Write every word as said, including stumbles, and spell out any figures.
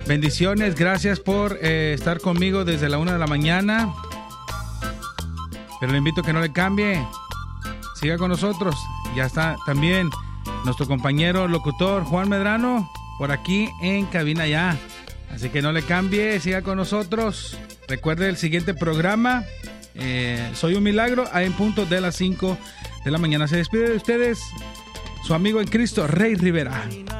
Bendiciones, gracias por eh, estar conmigo desde la una de la mañana. Pero le invito a que no le cambie. Siga con nosotros. Ya está también nuestro compañero locutor Juan Medrano por aquí en cabina ya. Así que no le cambie, siga con nosotros. Recuerde el siguiente programa. Eh, Soy un Milagro, a en punto de las cinco de la mañana. Se despide de ustedes su amigo en Cristo, Rey Rivera.